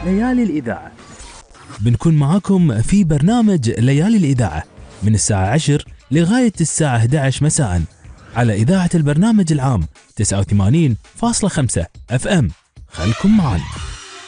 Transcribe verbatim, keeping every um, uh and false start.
ليالي الإذاعة. بنكون معاكم في برنامج ليالي الإذاعة من الساعة عشر لغاية الساعة إحدى عشر مساء على إذاعة البرنامج العام تسعة وثمانين فاصلة خمسة اف ام. خلكم معنا.